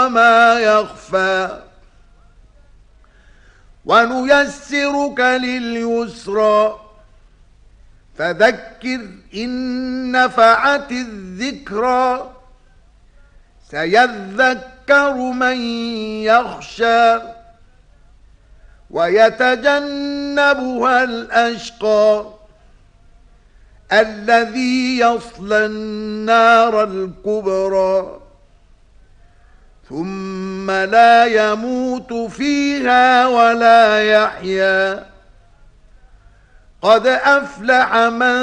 ما يخفى ونيسرك لليسرى فذكر إن نفعت الذكرى سيذكر من يخشى ويتجنبها الأشقى الذي يصلى النار الكبرى ثم لا يموت فيها ولا يحيا قد أفلح من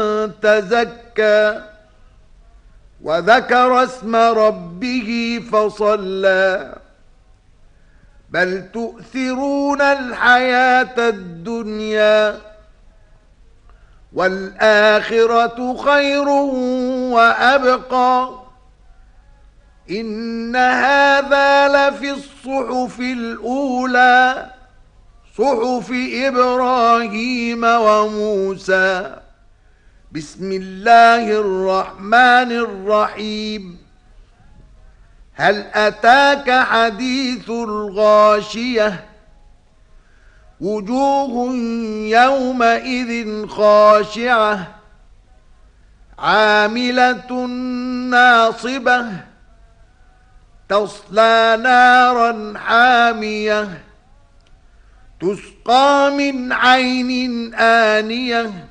تزكى وذكر اسم ربه فصلى بل تؤثرون الحياة الدنيا والآخرة خير وأبقى إن هذا لفي الصحف الأولى صحف إبراهيم وموسى بسم الله الرحمن الرحيم هل أتاك حديث الغاشية وجوه يومئذ خاشعة عاملة ناصبة تصلى نارا حامية تسقى من عين آنية